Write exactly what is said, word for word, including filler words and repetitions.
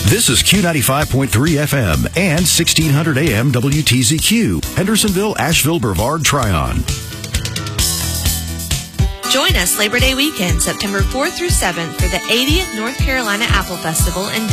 This is Q ninety-five point three F M and sixteen hundred A M W T Z Q, Hendersonville, Asheville, Brevard, Tryon. Join us Labor Day weekend, September fourth through seventh, for the eightieth North Carolina Apple Festival in